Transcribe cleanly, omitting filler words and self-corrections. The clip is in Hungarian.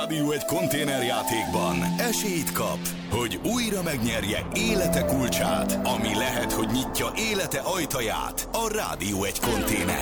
Rádió egy konténerjátékban esélyt kap, hogy újra megnyerje élete kulcsát, ami lehet, hogy nyitja élete ajtaját. A Rádió egy konténer.